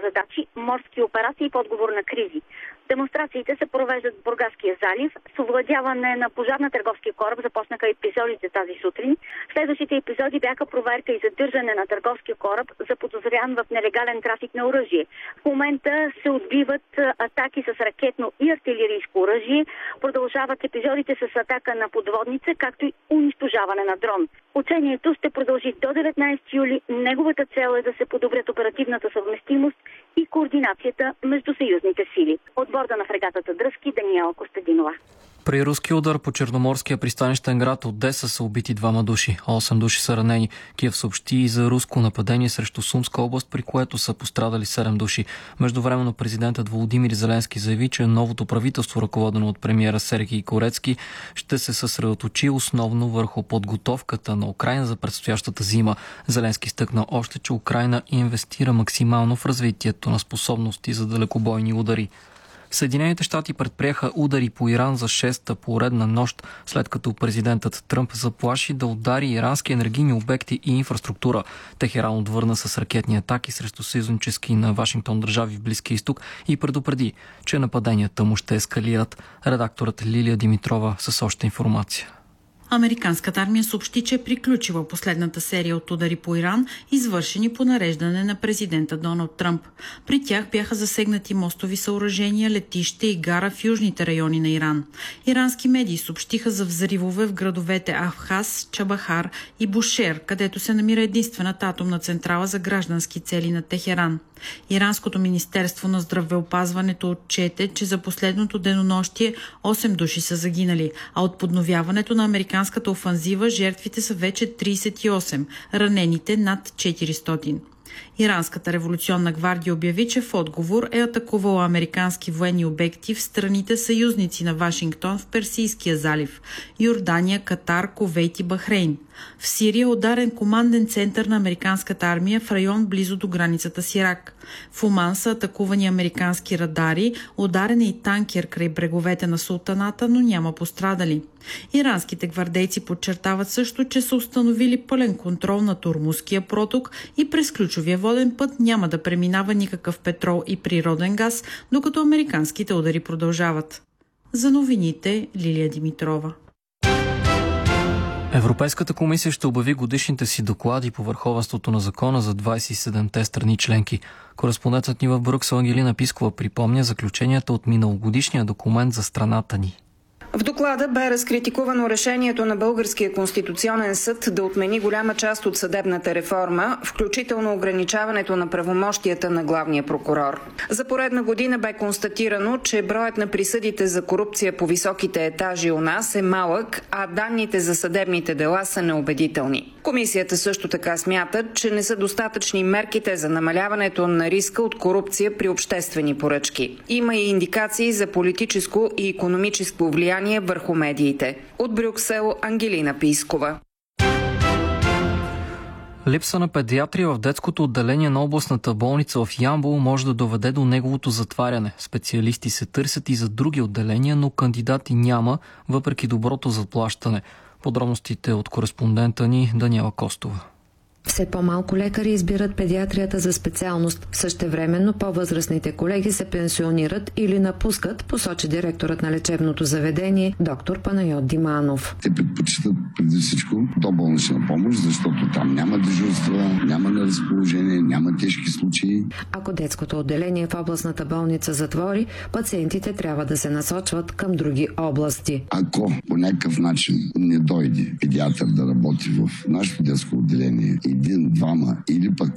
задачи, морски операции в отговор на кризи. Демонстрациите се провеждат в Бургаския залив. С овладяване на пожар на търговския кораб започнаха епизодите тази сутрин. Следващите епизоди бяха проверка и задържане на търговския кораб, заподозрян в нелегален трафик на оръжие. В момента се отбиват атаки с ракетно и артилерийско оръжие. Продължават епизодите с атака на подводница, както и унищожаване на дрон. Учението ще продължи до 19 юли. Неговата цел е да се подобрят оперативната съвместимост и координацията между съюзните сили. От борда на фрегатата Дръзки, Даниела Костадинова. При руски удар по черноморския пристанищен град Одеса са убити 2 души, 8 души са ранени. Киев съобщи и за руско нападение срещу Сумска област, при което са пострадали 7 души. Междувременно президентът Володимир Зеленски заяви, че новото правителство, ръководено от премиера Сергий Корецки, ще се съсредоточи основно върху подготовката на Украйна за предстоящата зима. Зеленски стъкна още, че Украйна инвестира максимално в развитието на способности за далекобойни удари. Съединените щати предприеха удари по Иран за 6-та поредна нощ, след като президентът Тръмп заплаши да удари ирански енергийни обекти и инфраструктура. Техеран отвърна с ракетни атаки срещу съюзнически на Вашингтон държави в Близкия изток и предупреди, че нападенията му ще ескалират. Редакторът Лилия Димитрова с още информация. Американската армия съобщи, че е приключила последната серия от удари по Иран, извършени по нареждане на президента Доналд Тръмп. При тях бяха засегнати мостови съоръжения, летище и гара в южните райони на Иран. Ирански медии съобщиха за взривове в градовете Ахваз, Чабахар и Бушер, където се намира единствената атомна централа за граждански цели на Техеран. Иранското министерство на здравеопазването отчете, че за последното денонощие 8 души са загинали, а от подновяването на американската офанзива жертвите са вече 38, ранените над 400. Иранската революционна гвардия обяви, че в отговор е атакувала американски военни обекти в страните съюзници на Вашингтон в Персийския залив – Йордания, Катар, Кувейт и Бахрейн. В Сирия е ударен команден център на американската армия в район близо до границата с Ирак. В Оман са атакувани американски радари, ударен е и танкер край бреговете на Султаната, но няма пострадали. Иранските гвардейци подчертават също, че са установили пълен контрол на Ормузския проток и през ключовия воден път няма да преминава никакъв петрол и природен газ, докато американските удари продължават. За новините Лилия Димитрова. Европейската комисия ще обяви годишните си доклади по върховенството на закона за 27-те страни членки. Кореспондентът ни в Брюксел Ангелина Пискова припомня заключенията от миналогодишния документ за страната ни. В доклада бе разкритикувано решението на Българския конституционен съд да отмени голяма част от съдебната реформа, включително ограничаването на правомощията на главния прокурор. За поредна година бе констатирано, че броят на присъдите за корупция по високите етажи у нас е малък, а данните за съдебните дела са неубедителни. Комисията също така смята, че не са достатъчни мерките за намаляването на риска от корупция при обществени поръчки. Има и индикации за политическо и икономическо влияние върху медиите. От Брюксел Ангелина Пискова. Липса на педиатрия в детското отделение на областната болница в Ямбол може да доведе до неговото затваряне. Специалисти се търсят и за други отделения, но кандидати няма, въпреки доброто заплащане. Подробностите от кореспондента ни Даниела Костова. Все по-малко лекари избират педиатрията за специалност. Същевременно по-възрастните колеги се пенсионират или напускат, посочи директорът на лечебното заведение доктор Панайот Диманов. Те предпочитат преди всичко доболнична помощ, защото там няма дежурства, няма на разположение, няма тежки случаи. Ако детското отделение в областната болница затвори, пациентите трябва да се насочват към други области. Ако по някакъв начин не дойде педиатър да работи в нашето детско отделение, един, двама или пък